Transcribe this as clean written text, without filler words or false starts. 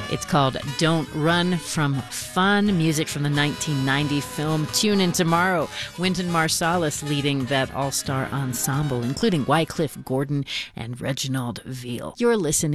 It's called Don't Run From Fun, music from the 1990 film Tune In Tomorrow. Wynton Marsalis leading that all-star ensemble, including Wycliffe Gordon and Reginald Veal. You're listening